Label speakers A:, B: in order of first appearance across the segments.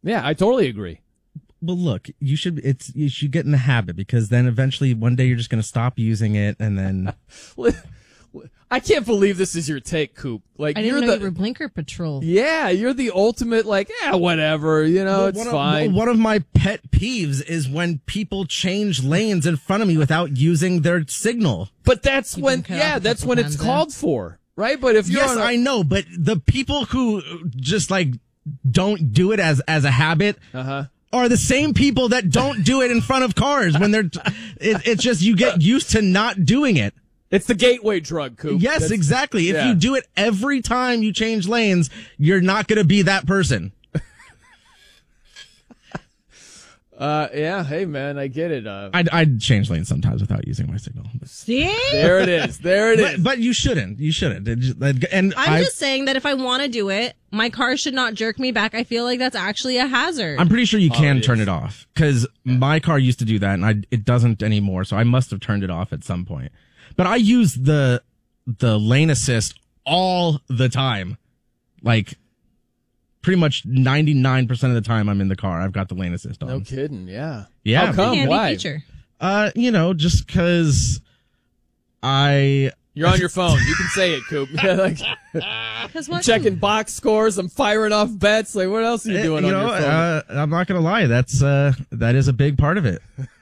A: Yeah, I totally agree.
B: Well, look, you should get in the habit, because then eventually one day you're just going to stop using it, and then
A: I can't believe this is your take, Coop. Like,
C: I didn't know you were blinker patrol.
A: Yeah, you're the ultimate, like, whatever, it's fine.
B: One of my pet peeves is when people change lanes in front of me without using their signal.
A: But that's when it's called for, right? But if you're
B: I know, but the people who just like don't do it as a habit are the same people that don't do it in front of cars when they're. It's just you get used to not doing it.
A: It's the gateway drug, Coop.
B: Yes, exactly. If you do it every time you change lanes, you're not going to be that person.
A: Yeah. Hey, man, I get it.
B: I'd change lanes sometimes without using my signal.
C: See?
A: There it is.
B: But you shouldn't. You shouldn't. And
C: I'm just saying that if I want to do it, my car should not jerk me back. I feel like that's actually a hazard.
B: I'm pretty sure you can turn it off, because my car used to do that, and it doesn't anymore. So I must have turned it off at some point. But I use the lane assist all the time. Like, pretty much 99% of the time I'm in the car, I've got the lane assist on.
A: No kidding, yeah.
B: Yeah.
A: How come?
C: Handy
A: Why?
C: feature.
B: Just because
A: You're on your phone. You can say it, Coop. I'm checking box scores. I'm firing off bets. Like, what else are you doing on your phone?
B: I'm not going to lie. That is a big part of it.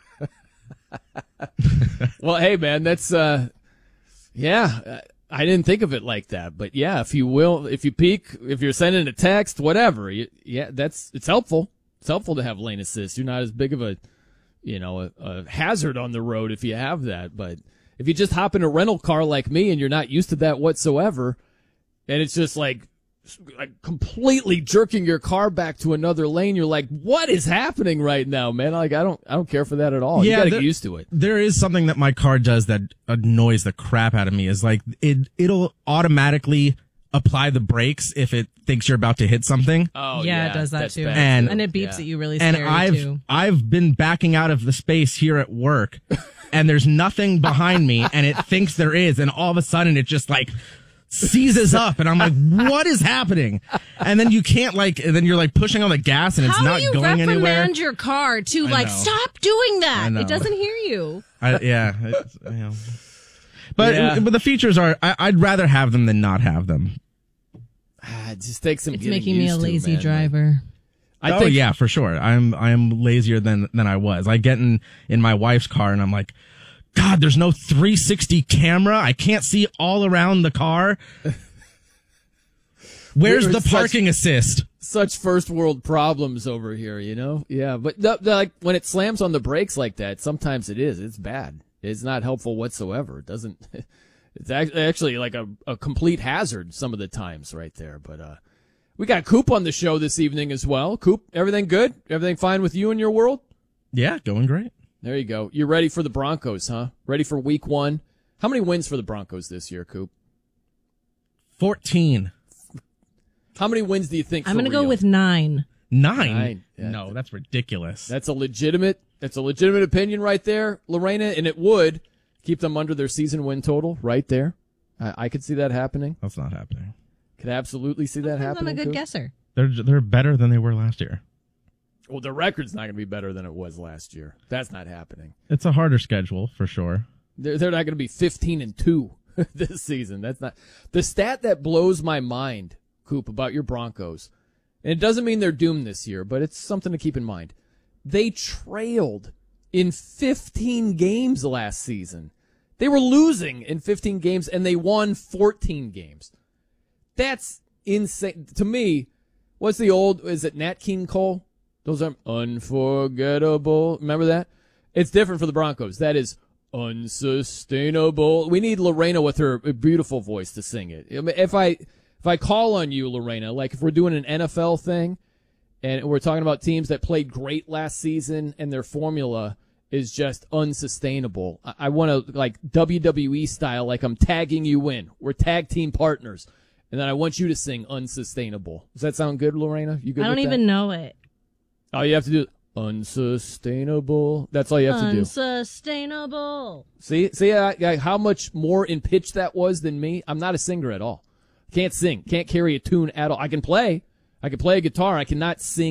A: Well, hey, man, that's, I didn't think of it like that, but yeah, if you peek, if you're sending a text, whatever, it's helpful. It's helpful to have lane assist. You're not as big of a hazard on the road if you have that. But if you just hop in a rental car like me and you're not used to that whatsoever, and it's just like completely jerking your car back to another lane, you're like, what is happening right now, man? Like, I don't care for that at all. You gotta get used to it.
B: There is something that my car does that annoys the crap out of me, is like it'll automatically apply the brakes if it thinks you're about to hit something.
C: Oh yeah, it does that too.
B: Bad.
C: And it beeps at you really scary too.
B: I've been backing out of the space here at work and there's nothing behind me, and it thinks there is, and all of a sudden it just like seizes up, and I'm like, what is happening? And then you can't and then you're like pushing on the gas and it's not going anywhere.
C: How do you reprimand your car to stop doing that? It doesn't hear you.
B: But the features are, I'd rather have them than not have them.
A: It just takes some.
C: It's making me a lazy driver.
B: I think, yeah, for sure. I am lazier than I was. I get in my wife's car and I'm like, God, there's no 360 camera. I can't see all around the car. Where's the parking assist?
A: Such first world problems over here, Yeah, but like when it slams on the brakes like that, sometimes it's bad. It's not helpful whatsoever. It doesn't. It's actually like a complete hazard some of the times right there. But we got Coop on the show this evening as well. Coop, everything good? Everything fine with you and your world?
B: Yeah, going great.
A: There you go. You're ready for the Broncos, huh? Ready for week 1? How many wins for the Broncos this year, Coop?
B: 14.
A: How many wins do you think?
C: I'm going to go with 9.
B: 9?
A: Yeah.
B: No, that's ridiculous.
A: That's a legitimate opinion right there, Lorena, and it would keep them under their season win total right there. I could see that happening.
B: That's not happening.
A: Could absolutely see that happening.
C: I'm a good guesser.
B: They're better than they were last year.
A: Well, the record's not going to be better than it was last year. That's not happening.
B: It's a harder schedule for sure.
A: They're not going to be 15-2 this season. That's not the stat that blows my mind, Coop, about your Broncos. And it doesn't mean they're doomed this year, but it's something to keep in mind. They trailed in 15 games last season. They were losing in 15 games, and they won 14 games. That's insane. To me, what's the is it Nat King Cole? Those are unforgettable. Remember that? It's different for the Broncos. That is unsustainable. We need Lorena with her beautiful voice to sing it. If I call on you, Lorena, like if we're doing an NFL thing and we're talking about teams that played great last season and their formula is just unsustainable, I want to, like WWE style, like I'm tagging you in. We're tag team partners. And then I want you to sing Unsustainable. Does that sound good, Lorena? You good?
C: I don't even know it.
A: All you have to do, unsustainable. That's all you have to do.
C: Unsustainable.
A: See how much more in pitch that was than me? I'm not a singer at all. Can't sing. Can't carry a tune at all. I can play a guitar. I cannot sing